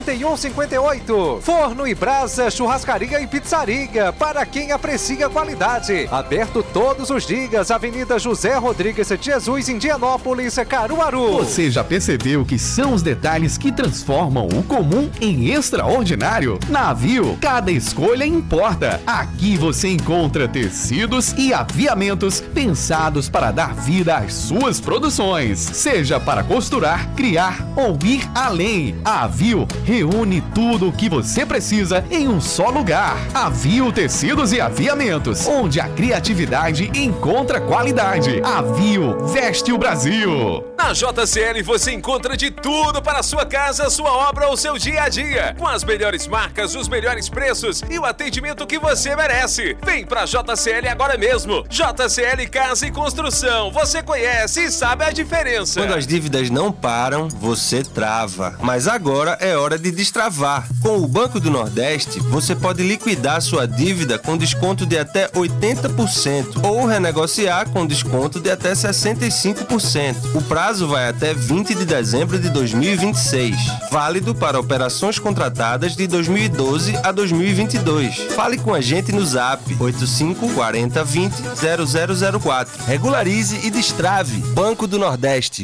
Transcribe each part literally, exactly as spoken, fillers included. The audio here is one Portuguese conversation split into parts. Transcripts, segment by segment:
e um cinquenta e oito. Forno e Brasa, churrascaria e pizzaria, para quem aprecia qualidade. Aberto todos os dias, Avenida José Rodrigues de Jesus, Indianópolis, Caruaru. Você já percebeu que são os detalhes que transformam o comum em extraordinário? Na Avio, cada escolha importa. Aqui você encontra tecidos e aviamentos pensados para dar vida às suas produções. Seja para costurar, criar ou ir além. A Avio reúne tudo o que você precisa em um só lugar. Avio Tecidos e Aviamentos, onde a criatividade encontra qualidade. Avio veste o Brasil. Na J C L você encontra de tudo para a sua casa, sua obra ou seu dia a dia. Com as melhores marcas, os melhores preços e o atendimento que você merece. Vem pra J C L agora mesmo. J C L Casa e Construção. Você conhece e sabe a diferença. Quando as dívidas não param, você trava. Mas agora é hora de destravar. Com o Banco do Nordeste, você pode liquidar sua dívida com desconto de até oitenta por cento ou renegociar com desconto de até sessenta e cinco por cento. O prazo vai até vinte de dezembro de dois mil e vinte e seis. Válido para operações contratadas de dois mil e doze a dois mil e vinte e dois. Fale com a gente no Zap oito cinco quatro zero vinte zero zero zero quatro. Regularize e destrave. Banco do Nordeste.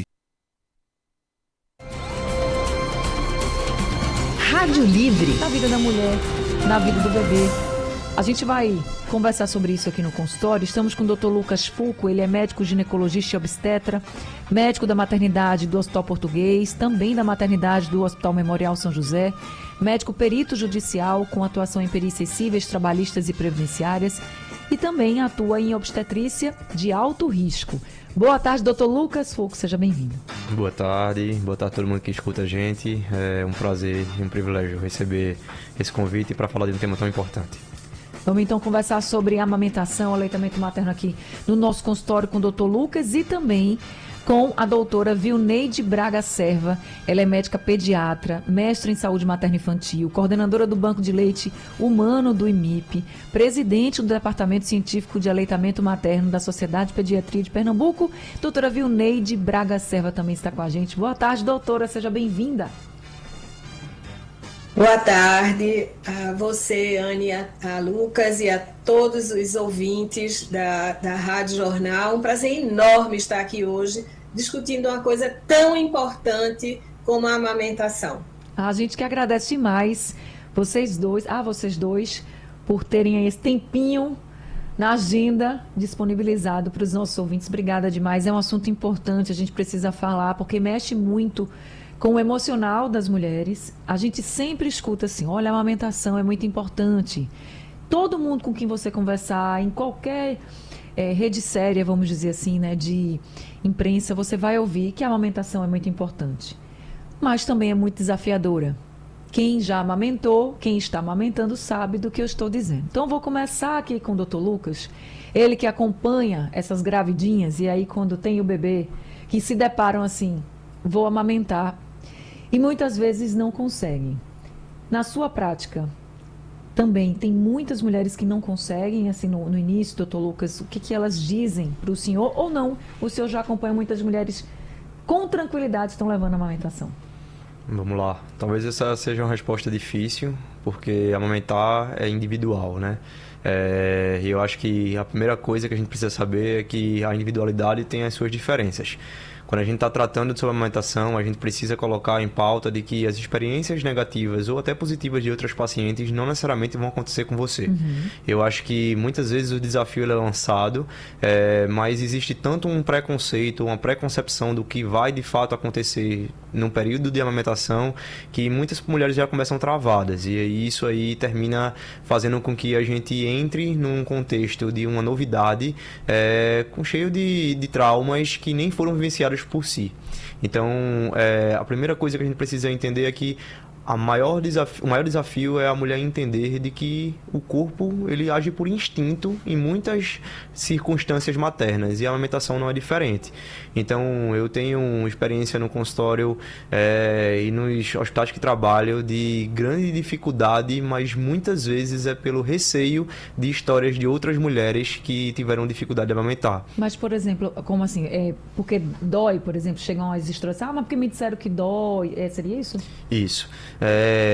Rádio Livre. Na vida da mulher, na vida do bebê. A gente vai conversar sobre isso aqui no consultório. Estamos com o doutor Lucas Fulco, ele é médico ginecologista e obstetra, médico da maternidade do Hospital Português, também da maternidade do Hospital Memorial São José, médico perito judicial com atuação em perícias cíveis, trabalhistas e previdenciárias e também atua em obstetrícia de alto risco. Boa tarde, doutor Lucas Fulco, seja bem-vindo. Boa tarde, boa tarde a todo mundo que escuta a gente. É um prazer e um privilégio receber esse convite para falar de um tema tão importante. Vamos então conversar sobre amamentação, aleitamento materno aqui no nosso consultório com o doutor Lucas e também com a doutora Vilneide Braga Serva. Ela é médica pediatra, mestre em saúde materno-infantil, coordenadora do Banco de Leite Humano do I M I P, presidente do Departamento Científico de Aleitamento Materno da Sociedade de Pediatria de Pernambuco. Doutora Vilneide Braga Serva também está com a gente. Boa tarde, doutora, seja bem-vinda. Boa tarde a você, Anne, a, a Lucas e a todos os ouvintes da, da Rádio Jornal. Um prazer enorme estar aqui hoje discutindo uma coisa tão importante como a amamentação. A gente que agradece demais vocês dois, a vocês dois, por terem esse tempinho na agenda disponibilizado para os nossos ouvintes. Obrigada demais. É um assunto importante, a gente precisa falar, porque mexe muito com o emocional das mulheres. A gente sempre escuta assim, olha, a amamentação é muito importante. Todo mundo com quem você conversar, em qualquer é, rede séria, vamos dizer assim, né, de imprensa, você vai ouvir que a amamentação é muito importante. Mas também é muito desafiadora. Quem já amamentou, quem está amamentando, sabe do que eu estou dizendo. Então, vou começar aqui com o doutor Lucas, ele que acompanha essas gravidinhas, e aí quando tem o bebê, que se deparam assim, vou amamentar, e muitas vezes não conseguem. Na sua prática, também tem muitas mulheres que não conseguem, assim, no, no início, doutor Lucas, o que, que elas dizem para o senhor, ou não? O senhor já acompanha muitas mulheres com tranquilidade estão levando a amamentação. Vamos lá. Talvez essa seja uma resposta difícil, porque amamentar é individual, né? É, e eu acho que a primeira coisa que a gente precisa saber é que a individualidade tem as suas diferenças. Quando a gente está tratando sobre a amamentação, a gente precisa colocar em pauta de que as experiências negativas ou até positivas de outras pacientes não necessariamente vão acontecer com você. Uhum. Eu acho que muitas vezes o desafio ele é lançado, é, mas existe tanto um preconceito, uma preconcepção do que vai de fato acontecer no período de amamentação, que muitas mulheres já começam travadas. E isso aí termina fazendo com que a gente entre num contexto de uma novidade é, com cheio de, de traumas que nem foram vivenciados por si. Então, é, a primeira coisa que a gente precisa entender é que a maior desafio, o maior desafio é a mulher entender de que o corpo ele age por instinto em muitas circunstâncias maternas e a amamentação não é diferente. Então, eu tenho experiência no consultório é, e nos hospitais que trabalho de grande dificuldade, mas muitas vezes é pelo receio de histórias de outras mulheres que tiveram dificuldade de amamentar. Mas, por exemplo, como assim? É porque dói, por exemplo, chegam as histórias, ah, mas porque me disseram que dói, é, seria isso? Isso. É,